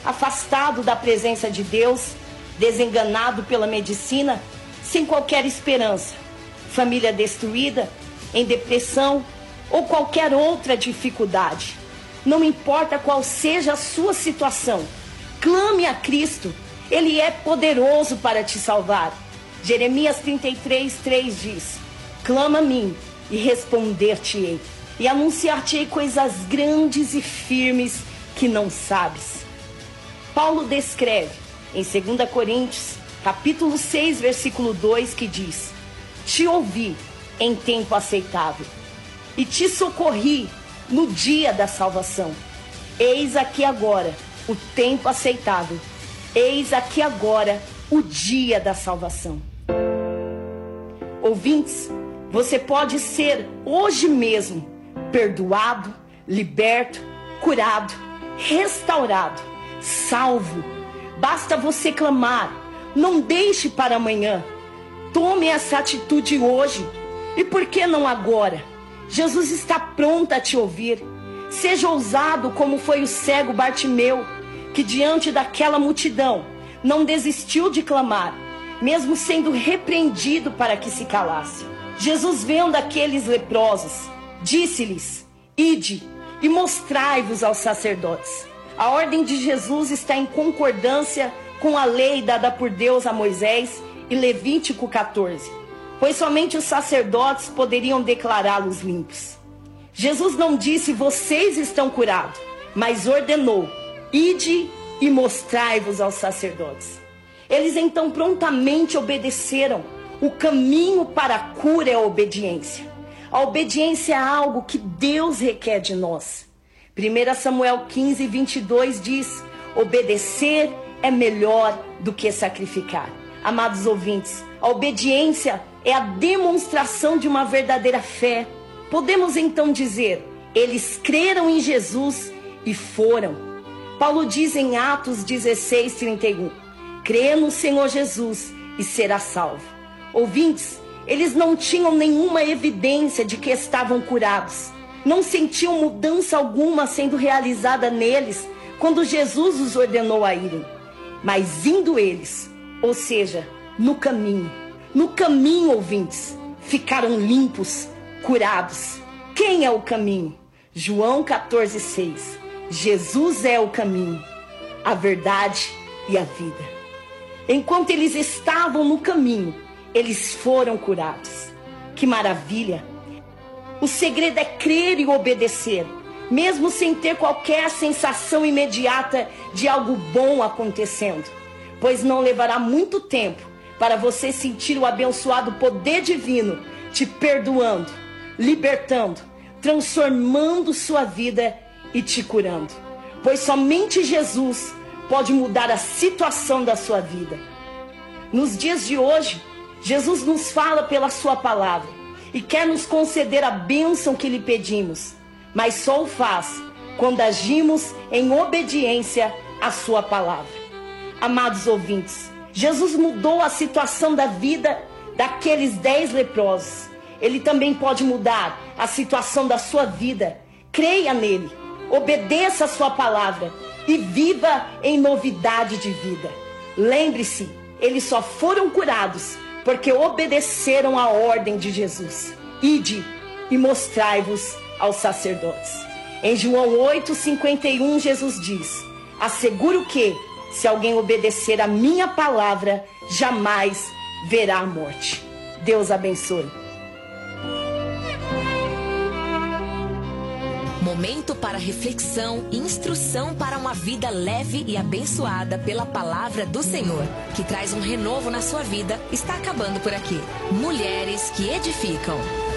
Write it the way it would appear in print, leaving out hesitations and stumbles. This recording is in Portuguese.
afastado da presença de Deus, desenganado pela medicina, sem qualquer esperança, família destruída, em depressão ou qualquer outra dificuldade. Não importa qual seja a sua situação, clame a Cristo, Ele é poderoso para te salvar. Jeremias 33:3 diz: clama a mim e responder-te-ei, e anunciar-te-ei coisas grandes e firmes que não sabes. Paulo descreve em 2 Coríntios, capítulo 6, versículo 2, que diz: te ouvi em tempo aceitável e te socorri no dia da salvação. Eis aqui agora o tempo aceitável, eis aqui agora o dia da salvação. Ouvintes, você pode ser hoje mesmo perdoado, liberto, curado, restaurado, salvo. Basta você clamar. Não deixe para amanhã. Tome essa atitude hoje. E por que não agora? Jesus está pronto a te ouvir. Seja ousado como foi o cego Bartimeu, que diante daquela multidão não desistiu de clamar, mesmo sendo repreendido para que se calasse. Jesus, vendo aqueles leprosos, disse-lhes: ide e mostrai-vos aos sacerdotes. A ordem de Jesus está em concordância com a lei dada por Deus a Moisés em Levítico 14, pois somente os sacerdotes poderiam declará-los limpos. Jesus não disse: vocês estão curados, mas ordenou: ide e mostrai-vos aos sacerdotes. Eles então prontamente obedeceram. O caminho para a cura é a obediência. A obediência é algo que Deus requer de nós. 1 Samuel 15:22 diz: obedecer é melhor do que sacrificar. Amados ouvintes, a obediência é a demonstração de uma verdadeira fé. Podemos então dizer: eles creram em Jesus e foram. Paulo diz em Atos 16:31: crê no Senhor Jesus e será salvo. Ouvintes, eles não tinham nenhuma evidência de que estavam curados. Não sentiam mudança alguma sendo realizada neles quando Jesus os ordenou a irem. Mas indo eles, ou seja, no caminho, ouvintes, ficaram limpos, curados. Quem é o caminho? João 14:6. Jesus é o caminho, a verdade e a vida. Enquanto eles estavam no caminho, eles foram curados. Que maravilha! O segredo é crer e obedecer, mesmo sem ter qualquer sensação imediata de algo bom acontecendo, pois não levará muito tempo para você sentir o abençoado poder divino te perdoando, libertando, transformando sua vida e te curando, pois somente Jesus pode mudar a situação da sua vida. Nos dias de hoje, Jesus nos fala pela sua palavra e quer nos conceder a bênção que lhe pedimos, mas só o faz quando agimos em obediência à sua palavra. Amados ouvintes, Jesus mudou a situação da vida daqueles 10 leprosos. Ele também pode mudar a situação da sua vida. Creia nele, obedeça a sua palavra e viva em novidade de vida. Lembre-se, eles só foram curados porque obedeceram a ordem de Jesus. Ide e mostrai-vos aos sacerdotes. Em João 8:51, Jesus diz: asseguro que, se alguém obedecer a minha palavra, jamais verá a morte. Deus abençoe. Momento para reflexão e instrução para uma vida leve e abençoada pela palavra do Senhor, que traz um renovo na sua vida, está acabando por aqui. Mulheres que edificam.